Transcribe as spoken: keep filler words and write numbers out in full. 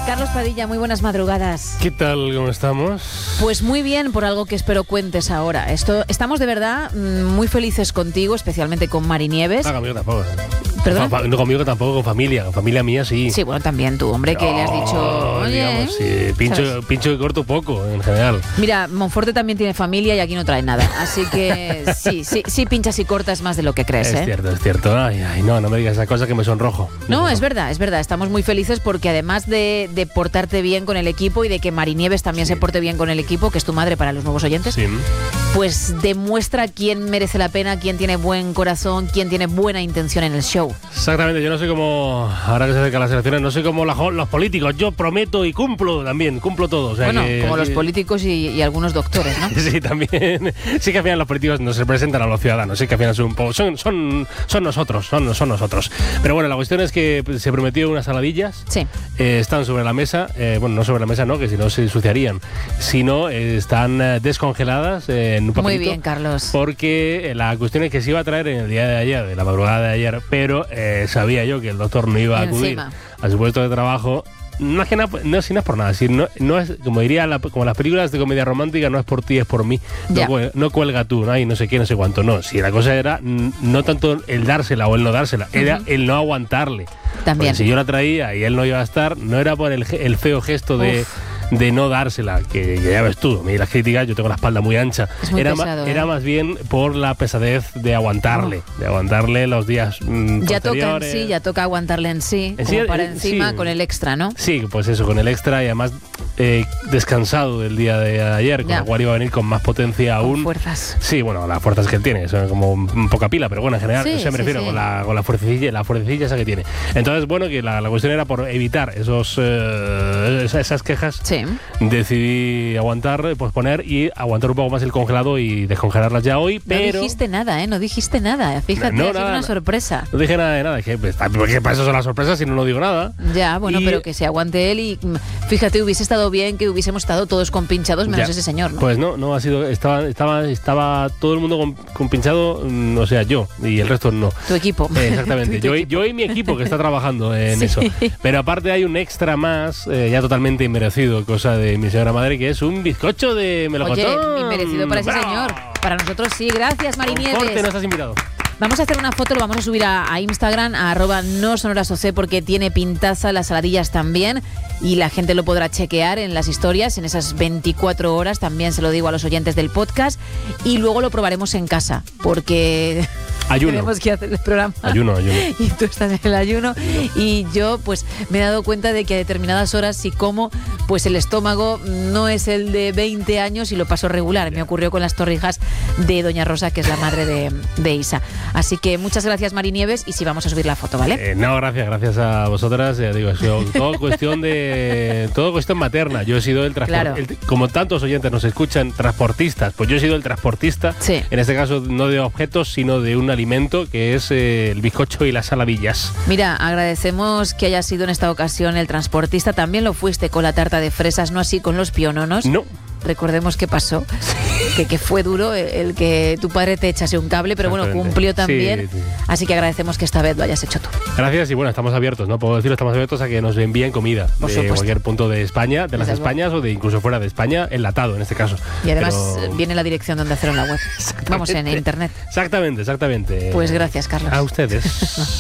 Carlos Padilla, muy buenas madrugadas. ¿Qué tal? ¿Cómo estamos? Pues muy bien, por algo que espero cuentes ahora. Esto, estamos de verdad muy felices contigo, especialmente con Mari Nieves. Ah, conmigo tampoco. ¿Perdón? No, conmigo tampoco, con familia. Con familia mía sí. Sí, bueno, también tú, hombre, que no, le has dicho... Oye, digamos, sí, pincho, pincho y corto poco, en general. Mira, Monforte también tiene familia y aquí no trae nada. Así que sí, sí, sí pinchas y cortas más de lo que crees, Es ¿eh? cierto, es cierto. Ay, ay, no, no me digas esa cosa que me sonrojo. No, no, es verdad, es verdad. Estamos muy felices porque además de, de portarte bien con el equipo y de que Mari Nieves también sí. se porte bien con el equipo, que es tu madre para los nuevos oyentes, Sí. pues demuestra quién merece la pena, quién tiene buen corazón, quién tiene buena intención en el show. Exactamente, yo no soy como, ahora que se acercan las elecciones, no soy como la, los políticos. Yo prometo y cumplo también, cumplo todo. O sea Bueno, que, como aquí, los políticos y, y algunos doctores, ¿no? Sí, también. Sí que al final los políticos nos representan a los ciudadanos. Sí que al final son un poco. Son, son, son nosotros, son, son nosotros. Pero bueno, la cuestión es que se prometió unas saladillas. Sí. Eh, están sobre la mesa. Eh, bueno, no sobre la mesa, no, que si no se ensuciarían. Sino eh, están eh, descongeladas eh, en un papelito. Muy bien, Carlos. Porque la cuestión es que se iba a traer en el día de ayer, de la madrugada de ayer, pero eh, sabía yo que el doctor no iba a acudir Encima. a su puesto de trabajo. No es que nada, no, si no es por nada, si no, no es, como diría, la, como las películas de comedia romántica, no es por ti, es por mí. No, cuelga, no cuelga tú, no hay no sé qué, no sé cuánto. No, si la cosa era no tanto el dársela o el no dársela, uh-huh. era el no aguantarle. También. Porque si yo la traía y él no iba a estar, no era por el, el feo gesto de... Uf. de no dársela, que, que ya ves tú, a mí las críticas, yo tengo la espalda muy ancha. Es muy era, pesado, ma, ¿eh? era más bien por la pesadez de aguantarle, oh. de aguantarle los días mmm, ya toca en sí, ya toca aguantarle en sí, en como sí, para en, encima sí. con el extra, ¿no? Sí, pues eso, con el extra y además eh, descansado del día de ayer, con ya. lo cual iba a venir con más potencia aún. Con fuerzas. Sí, bueno, las fuerzas que él tiene, son como poca pila, pero bueno, en general, sí, o sea, me sí, refiero sí. con la, con la fuercilla, la fuercilla esa que tiene. Entonces, bueno, que la, la cuestión era por evitar esos eh, esas quejas. Sí. Decidí aguantar, posponer y aguantar un poco más el congelado y descongelarlas ya hoy, pero... No dijiste nada, ¿eh? No dijiste nada. Fíjate, no, ha sido nada, una sorpresa. No dije nada de nada, que pues, porque para eso son las sorpresas y no, no digo nada. Ya, bueno, y... pero que se aguante él y fíjate, hubiese estado bien que hubiésemos estado todos con pinchados menos ya. ese señor, ¿no? Pues no, no ha sido, estaba, estaba, estaba todo el mundo con, con pinchado, o sea, yo y el resto no. Tu equipo. Eh, exactamente, tu yo, equipo. yo y mi equipo que está trabajando en sí. eso. Pero aparte hay un extra más, eh, ya totalmente inmerecido, cosa de mi señora madre, que es un bizcocho de melocotón. Oye, inmerecido para ese ¡Bravo! señor. Para nosotros sí, gracias, Mari Nieves. Corte, nos has invitado. Vamos a hacer una foto, lo vamos a subir a, a Instagram, a arroba no sonorasoc, porque tiene pintaza, las saladillas también, y la gente lo podrá chequear en las historias, en esas veinticuatro horas, también se lo digo a los oyentes del podcast, y luego lo probaremos en casa, porque... Ayuno. Tenemos que hacer el programa. Ayuno, ayuno. Y tú estás en el ayuno. ayuno. Y yo, pues, me he dado cuenta de que a determinadas horas, si como, pues el estómago no es el de veinte años y lo paso regular. Me ocurrió con las torrijas de Doña Rosa, que es la madre de, de Isa. Así que muchas gracias, Mari Nieves, y sí, vamos a subir la foto, ¿vale? Eh, no, gracias, gracias a vosotras. Ya digo, yo, todo cuestión de. Todo cuestión materna. Yo he sido el transportista. Claro. Como tantos oyentes nos escuchan, transportistas, pues yo he sido el transportista. Sí. En este caso, no de objetos, sino de una alimento que es eh, el bizcocho y las saladillas. Mira, agradecemos que hayas sido en esta ocasión el transportista. También lo fuiste con la tarta de fresas, no así con los piononos. No. Recordemos qué pasó, que, que fue duro el que tu padre te echase un cable, pero bueno, cumplió también. Sí, sí. Así que agradecemos que esta vez lo hayas hecho tú. Gracias y bueno, estamos abiertos, ¿no? Puedo decirlo, estamos abiertos a que nos envíen comida Por de supuesto. cualquier punto de España, de las Desde Españas luego. O de incluso fuera de España, enlatado en este caso. Y además pero... viene la dirección donde hacerlo en la web. Vamos, en internet. Exactamente, exactamente. Pues gracias, Carlos. A ustedes.